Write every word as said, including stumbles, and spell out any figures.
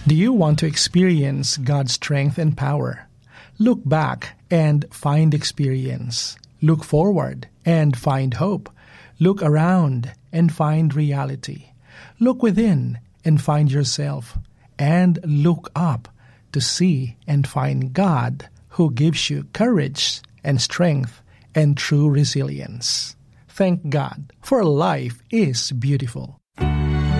Do you want to experience God's strength and power? Look back and find experience. Look forward and find hope. Look around and find reality. Look within and find yourself. And look up to see and find God, who gives you courage and strength and true resilience. Thank God, for life is beautiful.